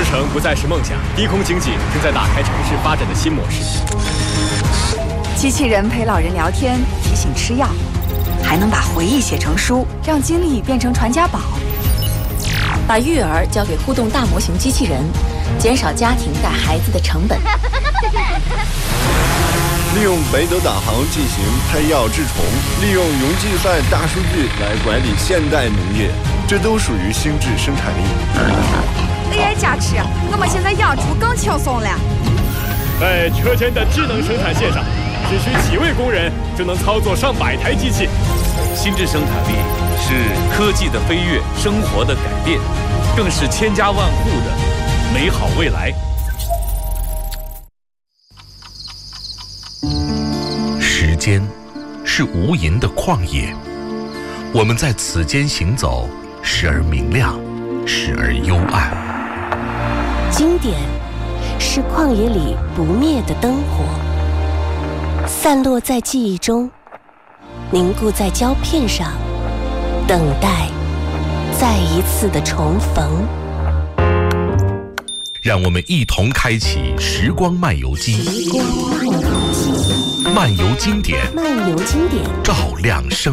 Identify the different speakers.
Speaker 1: 织城不再是梦想，低空经济正在打开城市发展的新模式。
Speaker 2: 机器人陪老人聊天，提醒吃药，还能把回忆写成书，让经历变成传家宝。
Speaker 3: 把育儿交给互动大模型机器人，减少家庭带孩子的成本。
Speaker 4: 利用北斗导航进行配药治虫，利用云计算大数据来管理现代农业，这都属于心智生产力。
Speaker 2: AI 加持，我们现在养猪更轻松了。
Speaker 1: 在车间的智能生产线上，只需几位工人就能操作上百台机器。
Speaker 5: 心智生产力是科技的飞跃，生活的改变，更是千家万户的美好未来。
Speaker 6: 时间是无垠的旷野，我们在此间行走，时而明亮，时而幽暗。
Speaker 7: 经典是旷野里不灭的灯火，散落在记忆中，凝固在胶片上，等待再一次的重逢。
Speaker 6: 让我们一同开启时光漫游机，漫游经典，
Speaker 7: 漫游经典，
Speaker 6: 照亮生